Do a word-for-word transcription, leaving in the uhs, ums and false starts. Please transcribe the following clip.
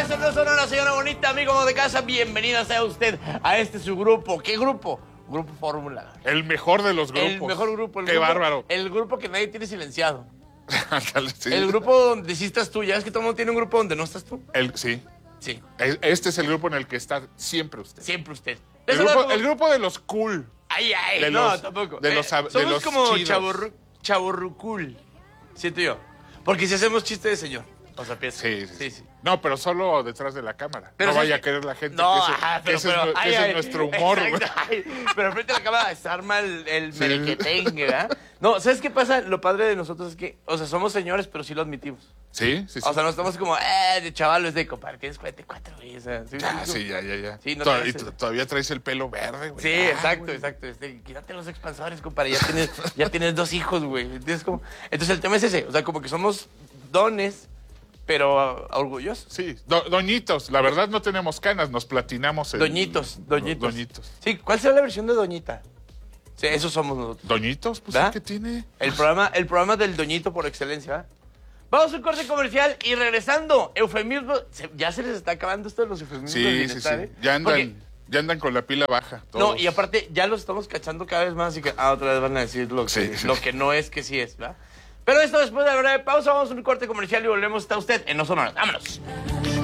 bienvenidas a No Sonora, señora bonita, amigo de casa. Bienvenida sea usted a este su grupo. ¿Qué grupo? Grupo Fórmula. El mejor de los grupos. El mejor grupo. El Qué grupo, bárbaro. El grupo que nadie tiene silenciado. Sí. El grupo donde sí estás tú. Ya es que todo el mundo tiene un grupo donde no estás tú. El, sí. Sí. Este es el grupo en el que está siempre usted. Siempre usted. El Eso grupo, como... el grupo de los cool. Ay, ay, de no, los, tampoco. De Eh, los, de somos los como chidos. chavorru, chavorrucul, siento yo. Porque si hacemos chiste de señor. O sea, piensa. Sí, sí, sí, sí. No, pero solo detrás de la cámara. Pero no vaya que... a querer la gente no, que, eso, ajá, que pero, ese, pero, es, que ay, ese ay, es nuestro humor. Exacto, ay, pero frente a la cámara se arma el, el Sí. merequetengue, ¿verdad? No, ¿sabes qué pasa? Lo padre de nosotros es que, o sea, somos señores, pero sí lo admitimos. Sí, sí, sí. O sea, no estamos como, eh, de chavalos, de compadre, tienes cuarenta y cuatro, güey. O sea, sí, Ya, sí, sí, ya, ya, ya. Sí, no Tod- te y hace- t- todavía traes el pelo verde, güey. Sí, Ah, exacto, güey. exacto. Este, quítate los expansores, compadre. Ya tienes, ya tienes dos hijos, güey. ¿Entiendes cómo? Entonces el tema es ese. O sea, como que somos dones, pero uh, orgullosos. Sí, do- doñitos. La verdad no tenemos canas, nos platinamos el... Doñitos, doñitos. Doñitos. Sí, ¿cuál será la versión de doñita? Sí, esos somos nosotros. ¿Doñitos? Pues, ¿verdad? ¿qué tiene? El programa, el programa del doñito por excelencia, ¿verdad? Vamos a un corte comercial y regresando, eufemismo. Se- ya se les está acabando esto de los eufemismos del Sí, sí, bienestar, sí. ¿eh? Ya andan, Porque- ya andan con la pila baja. no, todos. y aparte ya los estamos cachando cada vez más y que ah, otra vez van a decir lo que, Sí, sí. lo que no es que sí es, ¿verdad? Pero esto después de la breve pausa, vamos a un corte comercial y volvemos. Está usted en No Sonora. Vámonos.